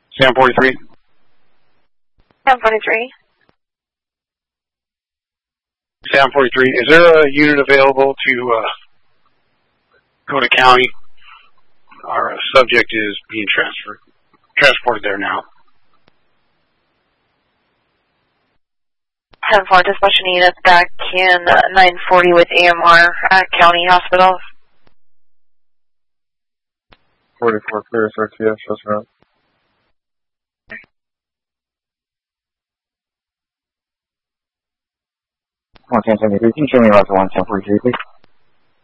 Sam 43. Sam 43. Sam 43. Is there a unit available to go to county? Our subject is being transported there now. 10-4, dispatching units back in 940 with AMR at County Hospital. 44 clear SRTF, just around. Can you show me about the 1 1043, please?